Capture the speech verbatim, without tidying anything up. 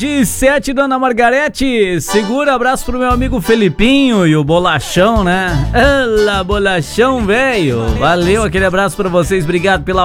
meio-dia e sete, dona Margarete. Segura, abraço pro meu amigo Felipinho e o Bolachão, né? Ela, Bolachão, velho. Valeu, aquele abraço pra vocês, obrigado pela